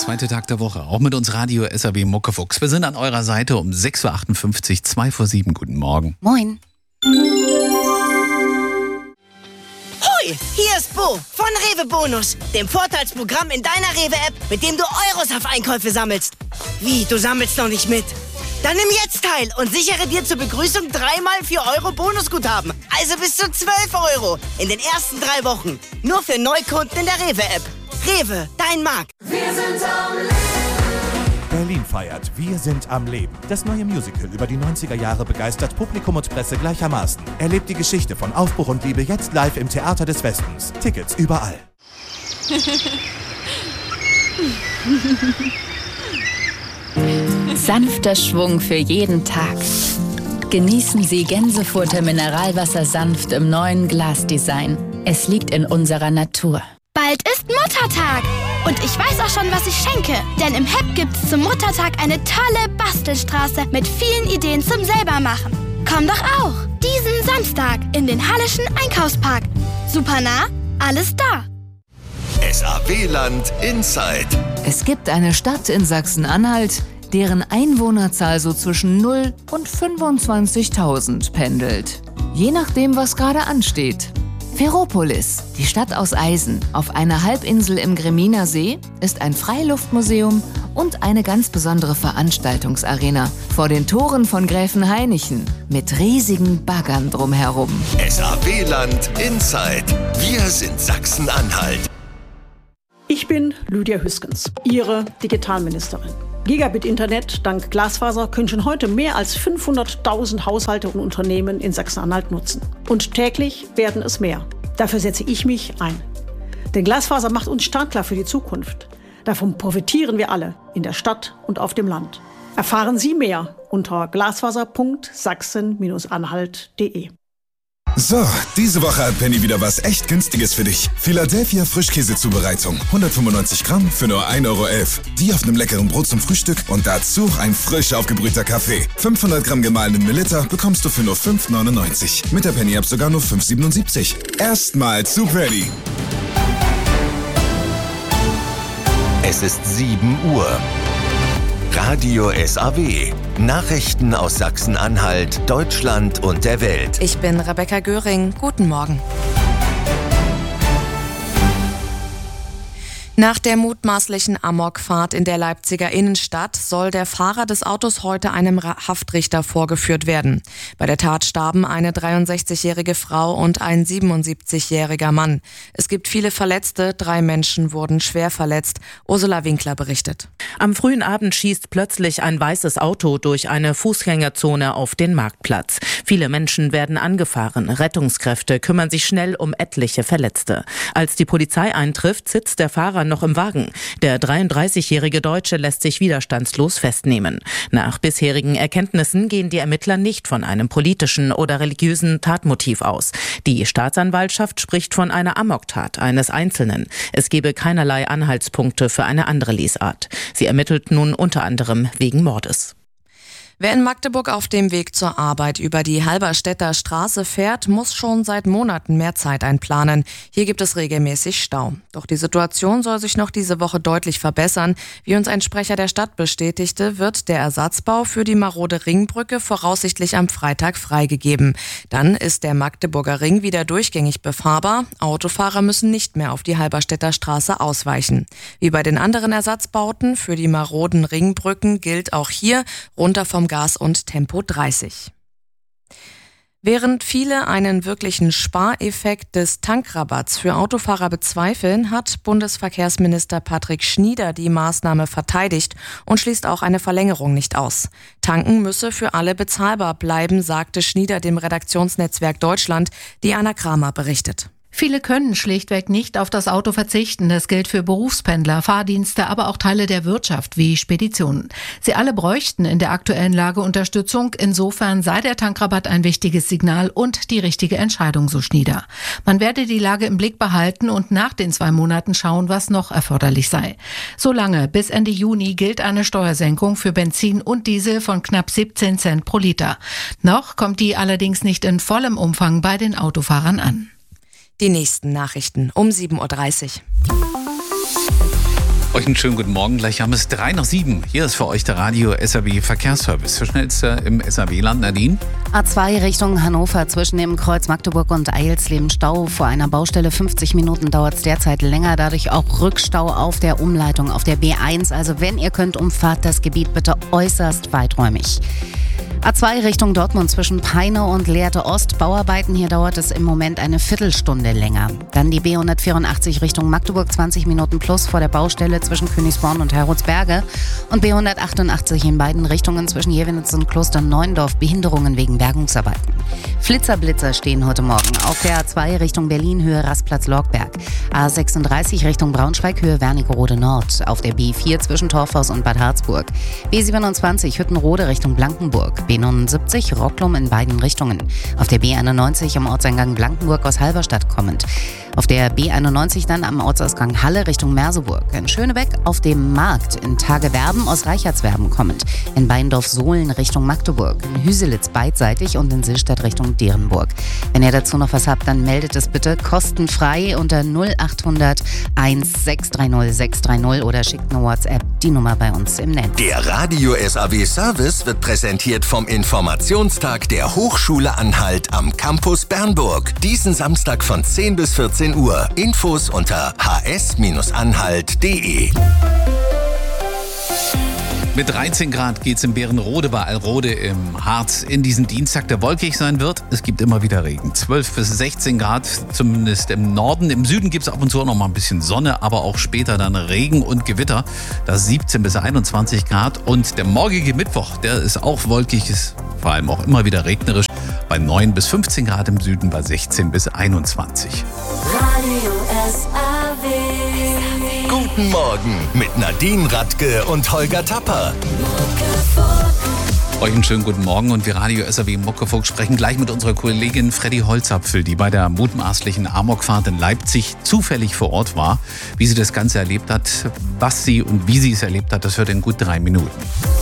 zweite Tag der Woche. Auch mit uns Radio SAW Muckefuchs. Wir sind an eurer Seite um 6.58 Uhr, 2 vor 7. Guten Morgen. Moin. Hoi, hier ist Bo von Rewe Bonus, dem Vorteilsprogramm in deiner Rewe-App, mit dem du Euros auf Einkäufe sammelst. Wie, du sammelst noch nicht mit? Dann nimm jetzt teil und sichere dir zur Begrüßung 3x 4 Euro Bonusguthaben. Also bis zu 12 Euro in den ersten 3 Wochen. Nur für Neukunden in der Rewe-App. Rewe, dein Markt. Wir sind am Leben. Berlin feiert Wir sind am Leben. Das neue Musical über die 90er Jahre begeistert Publikum und Presse gleichermaßen. Erlebt die Geschichte von Aufbruch und Liebe jetzt live im Theater des Westens. Tickets überall. Sanfter Schwung für jeden Tag. Genießen Sie Gänsefurter Mineralwasser sanft im neuen Glasdesign. Es liegt in unserer Natur. Bald ist Muttertag und ich weiß auch schon, was ich schenke. Denn im HEP gibt's zum Muttertag eine tolle Bastelstraße mit vielen Ideen zum Selbermachen. Komm doch auch diesen Samstag in den Halleschen Einkaufspark. Super nah, alles da. SAW-Land Inside. Es gibt eine Stadt in Sachsen-Anhalt, deren Einwohnerzahl so zwischen 0 und 25.000 pendelt. Je nachdem, was gerade ansteht. Ferropolis, die Stadt aus Eisen, auf einer Halbinsel im Greminer See, ist ein Freiluftmuseum und eine ganz besondere Veranstaltungsarena vor den Toren von Gräfenhainichen mit riesigen Baggern drumherum. SAW-Land Inside. Wir sind Sachsen-Anhalt. Ich bin Lydia Hüskens, Ihre Digitalministerin. Gigabit-Internet dank Glasfaser können schon heute mehr als 500.000 Haushalte und Unternehmen in Sachsen-Anhalt nutzen. Und täglich werden es mehr. Dafür setze ich mich ein. Denn Glasfaser macht uns startklar für die Zukunft. Davon profitieren wir alle, in der Stadt und auf dem Land. Erfahren Sie mehr unter glasfaser.sachsen-anhalt.de. So, diese Woche hat Penny wieder was echt Günstiges für dich. Philadelphia Frischkäsezubereitung. 195 Gramm für nur 1,11 Euro. Die auf einem leckeren Brot zum Frühstück und dazu ein frisch aufgebrühter Kaffee. 500 Gramm gemahlenen Melitta bekommst du für nur 5,99 €. Mit der Penny-App sogar nur 5,77 €. Erstmal zu Penny. Es ist 7 Uhr. Radio SAW. Nachrichten aus Sachsen-Anhalt, Deutschland und der Welt. Ich bin Rebecca Göring. Guten Morgen. Nach der mutmaßlichen Amokfahrt in der Leipziger Innenstadt soll der Fahrer des Autos heute einem Haftrichter vorgeführt werden. Bei der Tat starben eine 63-jährige Frau und ein 77-jähriger Mann. Es gibt viele Verletzte, 3 Menschen wurden schwer verletzt. Ursula Winkler berichtet. Am frühen Abend schießt plötzlich ein weißes Auto durch eine Fußgängerzone auf den Marktplatz. Viele Menschen werden angefahren. Rettungskräfte kümmern sich schnell um etliche Verletzte. Als die Polizei eintrifft, sitzt der Fahrer noch im Wagen. Der 33-jährige Deutsche lässt sich widerstandslos festnehmen. Nach bisherigen Erkenntnissen gehen die Ermittler nicht von einem politischen oder religiösen Tatmotiv aus. Die Staatsanwaltschaft spricht von einer Amoktat eines Einzelnen. Es gebe keinerlei Anhaltspunkte für eine andere Lesart. Sie ermittelt nun unter anderem wegen Mordes. Wer in Magdeburg auf dem Weg zur Arbeit über die Halberstädter Straße fährt, muss schon seit Monaten mehr Zeit einplanen. Hier gibt es regelmäßig Stau. Doch die Situation soll sich noch diese Woche deutlich verbessern. Wie uns ein Sprecher der Stadt bestätigte, wird der Ersatzbau für die marode Ringbrücke voraussichtlich am Freitag freigegeben. Dann ist der Magdeburger Ring wieder durchgängig befahrbar. Autofahrer müssen nicht mehr auf die Halberstädter Straße ausweichen. Wie bei den anderen Ersatzbauten für die maroden Ringbrücken gilt auch hier runter vom Gas und Tempo 30. Während viele einen wirklichen Spareffekt des Tankrabatts für Autofahrer bezweifeln, hat Bundesverkehrsminister Patrick Schnieder die Maßnahme verteidigt und schließt auch eine Verlängerung nicht aus. Tanken müsse für alle bezahlbar bleiben, sagte Schnieder dem Redaktionsnetzwerk Deutschland. Diana Kramer berichtet. Viele können schlichtweg nicht auf das Auto verzichten. Das gilt für Berufspendler, Fahrdienste, aber auch Teile der Wirtschaft wie Speditionen. Sie alle bräuchten in der aktuellen Lage Unterstützung. Insofern sei der Tankrabatt ein wichtiges Signal und die richtige Entscheidung, so Schnieder. Man werde die Lage im Blick behalten und nach den 2 Monaten schauen, was noch erforderlich sei. Solange bis Ende Juni gilt eine Steuersenkung für Benzin und Diesel von knapp 17 Cent pro Liter. Noch kommt die allerdings nicht in vollem Umfang bei den Autofahrern an. Die nächsten Nachrichten um 7.30 Uhr. Euch einen schönen guten Morgen. Gleich haben es 6:03. Hier ist für euch der Radio SAW Verkehrsservice. Für Schnellste im SAW-Land. Nadine? A2 Richtung Hannover zwischen dem Kreuz Magdeburg und Eilsleben Stau. Vor einer Baustelle 50 Minuten dauert es derzeit länger. Dadurch auch Rückstau auf der Umleitung auf der B1. Also wenn ihr könnt, umfahrt das Gebiet bitte äußerst weiträumig. A2 Richtung Dortmund zwischen Peine und Lehrte Ost. Bauarbeiten, hier dauert es im Moment eine Viertelstunde länger. Dann die B184 Richtung Magdeburg, 20 Minuten plus vor der Baustelle zwischen Königsborn und Heroldsberge. Und B188 in beiden Richtungen zwischen Jevenitz und Klosterneuendorf, Behinderungen wegen Bergungsarbeiten. Flitzer stehen heute Morgen auf der A2 Richtung Berlin, Höhe Rastplatz-Lorgberg. A36 Richtung Braunschweig, Höhe Wernigerode Nord. Auf der B4 zwischen Torfhaus und Bad Harzburg. B27 Hüttenrode Richtung Blankenburg. B79 Rocklum in beiden Richtungen. Auf der B91 am Ortseingang Blankenburg aus Halberstadt kommend. Auf der B91 dann am Ortsausgang Halle Richtung Merseburg. In Schönebeck auf dem Markt in Tagewerben aus Reichertswerben kommend. In Beindorf-Sohlen Richtung Magdeburg. In Hüselitz beidseitig und in Sillstadt Richtung Derenburg. Wenn ihr dazu noch was habt, dann meldet es bitte kostenfrei unter 0800 1630 630 oder schickt eine WhatsApp, die Nummer bei uns im Netz. Der Radio SAW Service wird präsentiert vom Informationstag der Hochschule Anhalt am Campus Bernburg. Diesen Samstag von 10 bis 14 Uhr. Infos unter hs-anhalt.de. Mit 13 Grad geht's in Beerenrode bei Alrode im Harz in diesen Dienstag, der wolkig sein wird. Es gibt immer wieder Regen. 12 bis 16 Grad, zumindest im Norden. Im Süden gibt's ab und zu auch noch mal ein bisschen Sonne, aber auch später dann Regen und Gewitter. Das 17 bis 21 Grad. Und der morgige Mittwoch, der ist auch wolkig, ist vor allem auch immer wieder regnerisch. Bei 9 bis 15 Grad im Süden, bei 16 bis 21. Radio SAW. Guten Morgen mit Nadine Radke und Holger Tapper. Euch einen schönen guten Morgen und wir Radio SAW Muckefuck sprechen gleich mit unserer Kollegin Freddy Holzapfel, die bei der mutmaßlichen Amokfahrt in Leipzig zufällig vor Ort war. Wie sie das Ganze erlebt hat, was sie und wie sie es erlebt hat, das hört in gut 3 Minuten.